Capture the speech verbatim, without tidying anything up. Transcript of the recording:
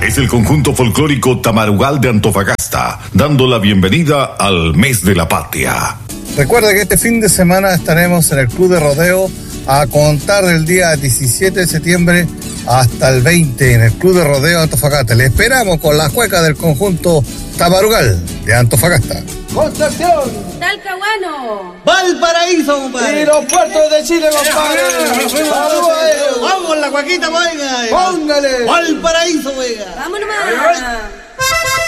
es el conjunto folclórico Tamarugal de Antofagasta, dando la bienvenida al mes de la patria. Recuerda que este fin de semana estaremos en el Club de Rodeo a contar del día diecisiete de septiembre hasta el veinte en el Club de Rodeo Antofagasta. Le esperamos con la cueca del conjunto Tamarugal de Antofagasta. Concepción, Talcahuano, Valparaíso, compadre. Y los puertos de Chile, compadre. Vamos, la cuaquita, oiga. Póngale. Valparaíso, oiga. vámonos más.